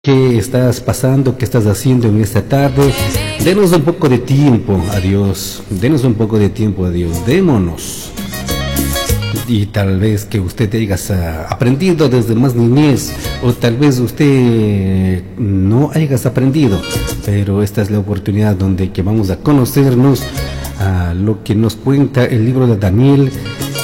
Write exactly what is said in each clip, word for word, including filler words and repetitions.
¿Qué estás pasando? ¿Qué estás haciendo en esta tarde? Denos un poco de tiempo a Dios. Denos un poco de tiempo a Dios. Démonos. Y tal vez que usted haya aprendido desde más niñez, o tal vez usted no hayas aprendido, pero esta es la oportunidad donde que vamos a conocernos a lo que nos cuenta el libro de Daniel.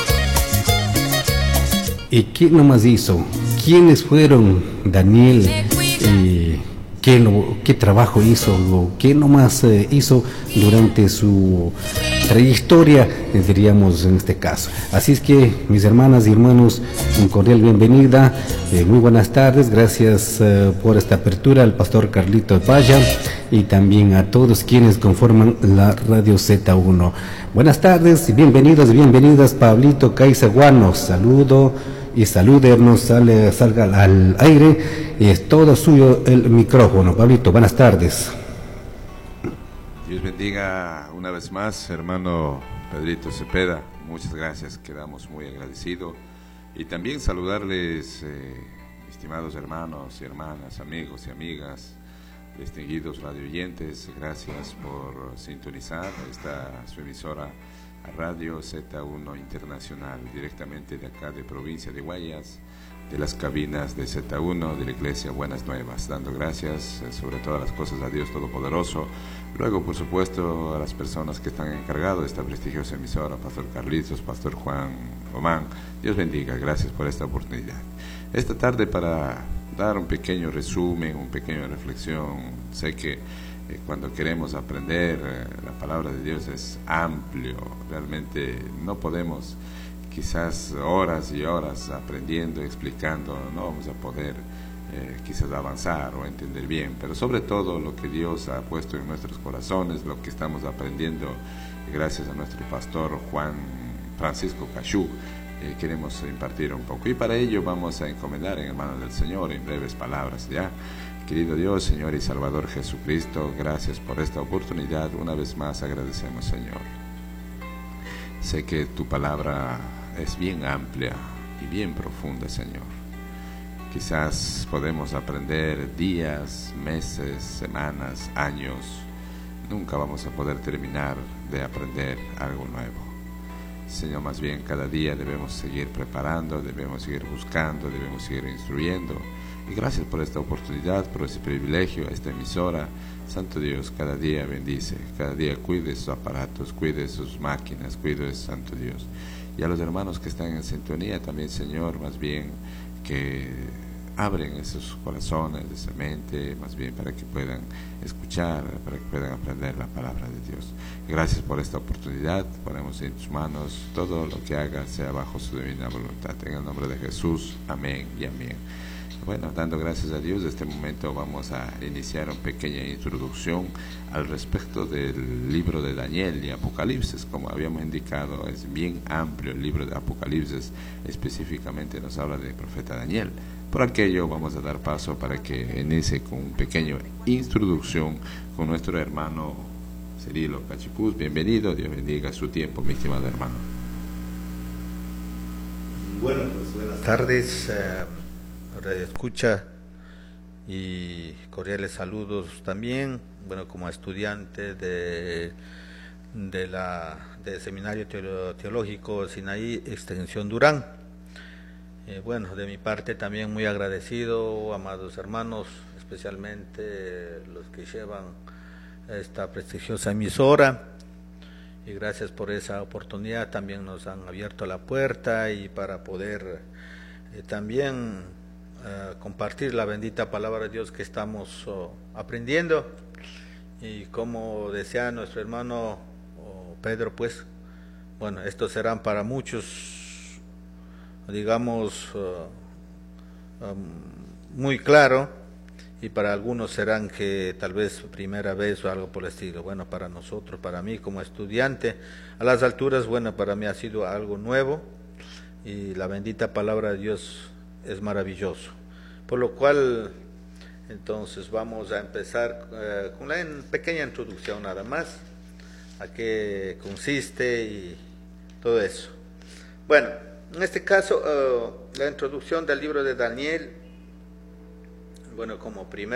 ¿Y quién nomás hizo? ¿Quiénes fueron Daniel? Eh, ¿qué, lo, ¿Qué trabajo hizo? O ¿qué nomás eh, hizo durante su trayectoria, eh, diríamos en este caso? Así es que, mis hermanas y hermanos, un cordial bienvenida, eh, muy buenas tardes, gracias eh, por esta apertura al pastor Carlito Paya y también a todos quienes conforman la Radio Z uno. Buenas tardes y bienvenidos y bienvenidas, Pablito Caizaguano, saludo y salúdenos, sale, salga al aire, y es todo suyo el micrófono. Pablito, buenas tardes. Dios bendiga una vez más, hermano Pedrito Cepeda, muchas gracias, quedamos muy agradecidos. Y también saludarles, eh, estimados hermanos y hermanas, amigos y amigas, distinguidos radioyentes, gracias por sintonizar esta su emisora Radio Z uno Internacional, directamente de acá de provincia de Guayas, de las cabinas de Z uno, de la Iglesia Buenas Nuevas, dando gracias eh, sobre todas las cosas a Dios Todopoderoso. Luego, por supuesto, a las personas que están encargados de esta prestigiosa emisora, Pastor Carlitos, Pastor Juan Román, Dios bendiga, gracias por esta oportunidad. Esta tarde, para dar un pequeño resumen, una pequeña reflexión, sé que Eh, cuando queremos aprender, eh, la palabra de Dios es amplio, realmente no podemos quizás horas y horas aprendiendo, explicando, no vamos a poder eh, quizás avanzar o entender bien, pero sobre todo lo que Dios ha puesto en nuestros corazones, lo que estamos aprendiendo gracias a nuestro pastor Juan Francisco Cachú, eh, queremos impartir un poco, y para ello vamos a encomendar en manos del Señor en breves palabras, ¿ya? Querido Dios, Señor y Salvador Jesucristo, gracias por esta oportunidad. Una vez más agradecemos, Señor. Sé que tu palabra es bien amplia y bien profunda, Señor. Quizás podemos aprender días, meses, semanas, años. Nunca vamos a poder terminar de aprender algo nuevo. Señor, más bien cada día debemos seguir preparando, debemos seguir buscando, debemos seguir instruyendo. Y gracias por esta oportunidad, por este privilegio, esta emisora. Santo Dios, cada día bendice, cada día cuide sus aparatos, cuide sus máquinas, cuide, Santo Dios. Y a los hermanos que están en sintonía también, Señor, más bien que abren esos corazones, esa mente, más bien para que puedan escuchar, para que puedan aprender la palabra de Dios. Gracias por esta oportunidad, ponemos en tus manos todo lo que haga, sea bajo su divina voluntad. En el nombre de Jesús, amén y amén. Bueno, dando gracias a Dios, en este momento vamos a iniciar una pequeña introducción al respecto del libro de Daniel y Apocalipsis. Como habíamos indicado, es bien amplio el libro de Apocalipsis, específicamente nos habla del profeta Daniel. Por aquello vamos a dar paso para que inicie con una pequeña introducción con nuestro hermano Cirilo Cachipús. Bienvenido, Dios bendiga su tiempo, mi estimado hermano. Bueno, pues buenas tardes. Uh... Radio Escucha y cordiales saludos también, bueno, como estudiante de de la del Seminario Teológico Sinaí Extensión Durán. Eh, bueno, de mi parte también muy agradecido, amados hermanos, especialmente los que llevan esta prestigiosa emisora, y gracias por esa oportunidad. También nos han abierto la puerta y para poder eh, también Uh, compartir la bendita palabra de Dios que estamos uh, aprendiendo. Y como decía nuestro hermano uh, Pedro, pues bueno, estos serán para muchos, digamos, uh, um, muy claro, y para algunos serán que tal vez primera vez o algo por el estilo. Bueno, para nosotros, para mí como estudiante a las alturas, bueno, para mí ha sido algo nuevo, y la bendita palabra de Dios es maravilloso, por lo cual entonces vamos a empezar eh, con una pequeña introducción nada más, a qué consiste y todo eso. Bueno, en este caso uh, la introducción del libro de Daniel, Bueno, como primer